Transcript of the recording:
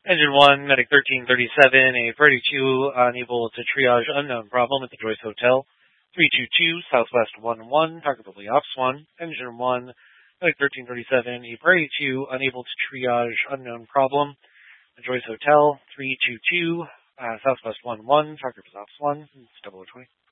Engine 1, Medic 1337, a Priority 2 unable to triage unknown problem at the Joyce Hotel. 322, Southwest 11, target probably Ops 1. Engine 1, Medic 1337, a Priority 2 unable to triage unknown problem at the Joyce Hotel. 322, Southwest 11, target was Ops 1. It's 0020.